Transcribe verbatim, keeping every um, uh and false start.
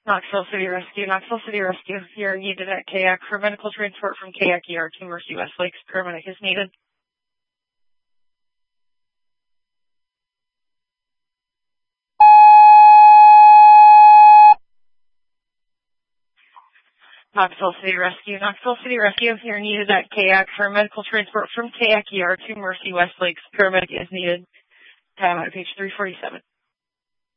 Knoxville City Rescue. Knoxville City Rescue. You're needed at K A C for medical transport from K A C E R to Mercy West Lakes. Paramedic is needed. Knoxville City Rescue. Knoxville City Rescue. You're needed at K A C for medical transport from K A C E R to Mercy West Lakes. Paramedic is needed. Time at page three forty-seven.